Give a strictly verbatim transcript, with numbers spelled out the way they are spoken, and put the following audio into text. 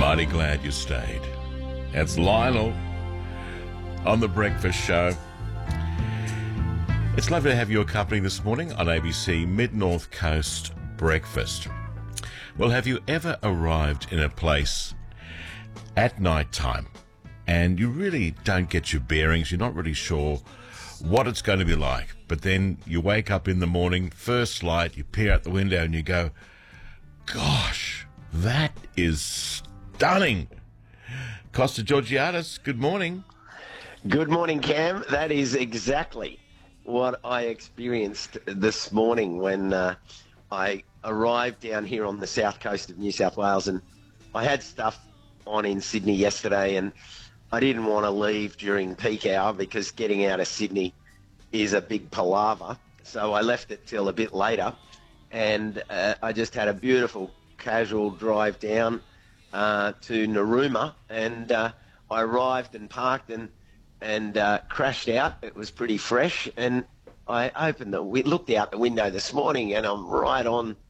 Mighty glad you stayed. That's Lionel on The Breakfast Show. It's lovely to have your company this morning on A B C Mid-North Coast Breakfast. Well, have you ever arrived in a place at night time and you really don't get your bearings, you're not really sure what it's going to be like, but then you wake up in the morning, first light, you peer out the window and you go, gosh, that is stunning. Costa Georgiadis, good morning. Good morning, Cam. That is exactly what I experienced this morning when uh, I arrived down here on the south coast of New South Wales, and I had stuff on in Sydney yesterday, and I didn't want to leave during peak hour because getting out of Sydney is a big palaver. So I left it till a bit later, and uh, I just had a beautiful casual drive down uh, to Narooma, and uh, I arrived and parked and and uh, crashed out. It was pretty fresh, and I opened the, we looked out the window this morning, and I'm right on